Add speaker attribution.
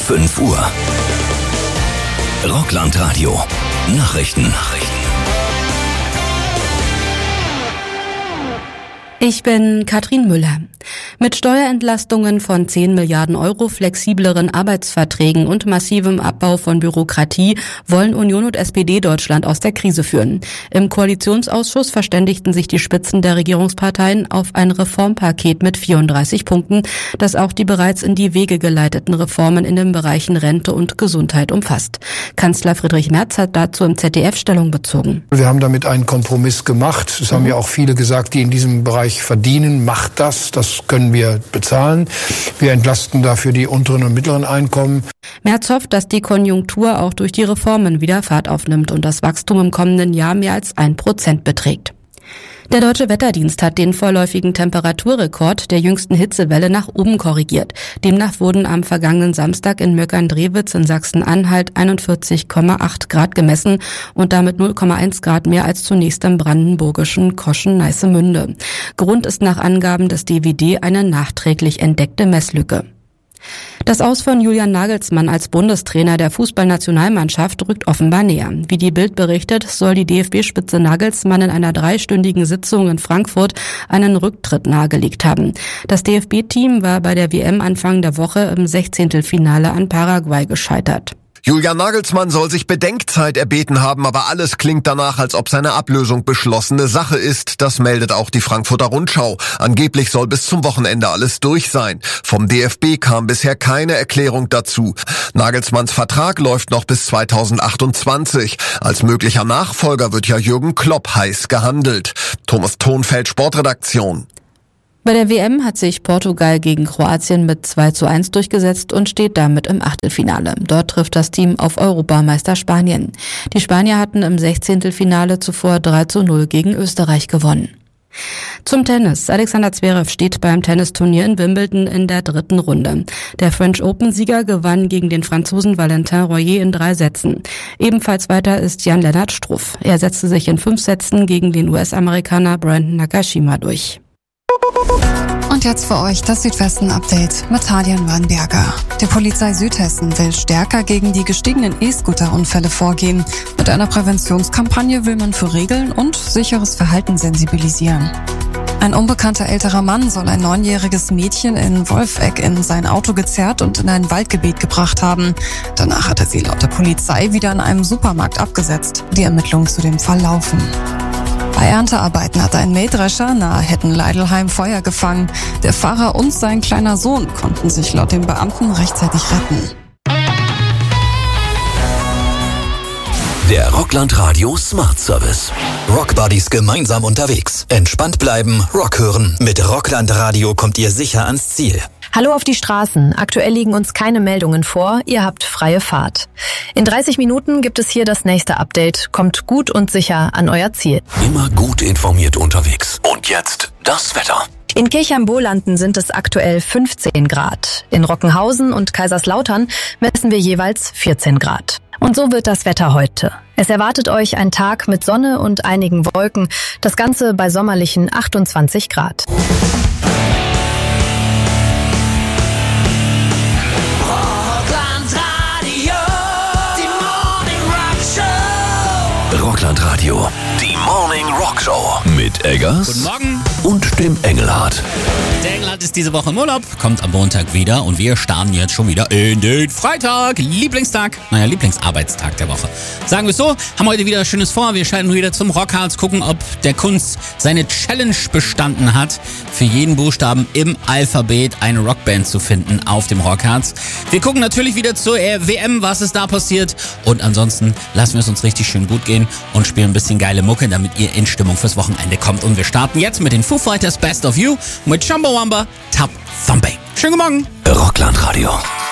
Speaker 1: 5 Uhr. Rockland-Radio. Nachrichten.
Speaker 2: Ich bin Katrin Müller. Mit Steuerentlastungen von 10 Milliarden Euro, flexibleren Arbeitsverträgen und massivem Abbau von Bürokratie wollen Union und SPD Deutschland aus der Krise führen. Im Koalitionsausschuss verständigten sich die Spitzen der Regierungsparteien auf ein Reformpaket mit 34 Punkten, das auch die bereits in die Wege geleiteten Reformen in den Bereichen Rente und Gesundheit umfasst. Kanzler Friedrich Merz hat dazu im ZDF Stellung bezogen.
Speaker 3: Wir haben damit einen Kompromiss gemacht. Das haben ja auch viele gesagt, die in diesem Bereich verdienen. Macht das können wir bezahlen. Wir entlasten dafür die unteren und mittleren Einkommen.
Speaker 2: Merz hofft, dass die Konjunktur auch durch die Reformen wieder Fahrt aufnimmt und das Wachstum im kommenden Jahr mehr als 1% beträgt. Der Deutsche Wetterdienst hat den vorläufigen Temperaturrekord der jüngsten Hitzewelle nach oben korrigiert. Demnach wurden am vergangenen Samstag in Möckern-Drewitz in Sachsen-Anhalt 41,8 Grad gemessen und damit 0,1 Grad mehr als zunächst im brandenburgischen Koschen-Neissemünde. Grund ist nach Angaben des DWD eine nachträglich entdeckte Messlücke. Das Aus von Julian Nagelsmann als Bundestrainer der Fußballnationalmannschaft rückt offenbar näher. Wie die Bild berichtet, soll die DFB-Spitze Nagelsmann in einer 3-stündigen Sitzung in Frankfurt einen Rücktritt nahegelegt haben. Das DFB-Team war bei der WM Anfang der Woche im 16. Finale an Paraguay gescheitert.
Speaker 4: Julian Nagelsmann soll sich Bedenkzeit erbeten haben, aber alles klingt danach, als ob seine Ablösung beschlossene Sache ist. Das meldet auch die Frankfurter Rundschau. Angeblich soll bis zum Wochenende alles durch sein. Vom DFB kam bisher keine Erklärung dazu. Nagelsmanns Vertrag läuft noch bis 2028. Als möglicher Nachfolger wird ja Jürgen Klopp heiß gehandelt. Thomas Thonfeld, Sportredaktion.
Speaker 2: Bei der WM hat sich Portugal gegen Kroatien mit 2:1 durchgesetzt und steht damit im Achtelfinale. Dort trifft das Team auf Europameister Spanien. Die Spanier hatten im 16. Finale zuvor 3:0 gegen Österreich gewonnen. Zum Tennis. Alexander Zverev steht beim Tennisturnier in Wimbledon in der 3. Runde. Der French Open-Sieger gewann gegen den Franzosen Valentin Royer in 3 Sätzen. Ebenfalls weiter ist Jan-Lennart Struff. Er setzte sich in 5 Sätzen gegen den US-Amerikaner Brandon Nakashima durch.
Speaker 5: Und jetzt für euch das Südwesten-Update mit Hadian Wannberger. Die Polizei Südhessen will stärker gegen die gestiegenen E-Scooter-Unfälle vorgehen. Mit einer Präventionskampagne will man für Regeln und sicheres Verhalten sensibilisieren. Ein unbekannter älterer Mann soll ein 9-jähriges Mädchen in Wolfegg in sein Auto gezerrt und in ein Waldgebiet gebracht haben. Danach hat er sie laut der Polizei wieder in einem Supermarkt abgesetzt. Die Ermittlungen zu dem Fall laufen. Bei Erntearbeiten hat ein Mähdrescher nahe Hettenleidelheim Feuer gefangen. Der Fahrer und sein kleiner Sohn konnten sich laut den Beamten rechtzeitig retten.
Speaker 1: Der Rockland-Radio Smart Service. Rockbuddies gemeinsam unterwegs. Entspannt bleiben, Rock hören. Mit Rockland-Radio kommt ihr sicher ans Ziel.
Speaker 6: Hallo auf die Straßen. Aktuell liegen uns keine Meldungen vor. Ihr habt freie Fahrt. In 30 Minuten gibt es hier das nächste Update. Kommt gut und sicher an euer Ziel.
Speaker 1: Immer gut informiert unterwegs. Und jetzt das Wetter.
Speaker 6: In Kirchheim-Bolanden sind es aktuell 15 Grad. In Rockenhausen und Kaiserslautern messen wir jeweils 14 Grad. Und so wird das Wetter heute. Es erwartet euch ein Tag mit Sonne und einigen Wolken. Das Ganze bei sommerlichen 28 Grad.
Speaker 1: Rockland-Radio, die Morning Rock Show mit Eggers.
Speaker 7: Guten Morgen.
Speaker 1: Und dem Engelhardt.
Speaker 7: Der Engelhardt ist diese Woche im Urlaub, kommt am Montag wieder und wir starten jetzt schon wieder in den Freitag. Lieblingsarbeitstag der Woche. Sagen wir es so, haben heute wieder Schönes vor. Wir schalten wieder zum Rockharz, gucken, ob der Kunst seine Challenge bestanden hat, für jeden Buchstaben im Alphabet eine Rockband zu finden auf dem Rockharz. Wir gucken natürlich wieder zur WM, was ist da passiert. Und ansonsten lassen wir es uns richtig schön gut gehen und spielen ein bisschen geile Mucke, damit ihr in Stimmung fürs Wochenende kommt. Und wir starten jetzt mit den Foo Fighters Best of You mit Chumbawamba Tap Thumping. Schönen guten Morgen.
Speaker 1: Rockland Radio.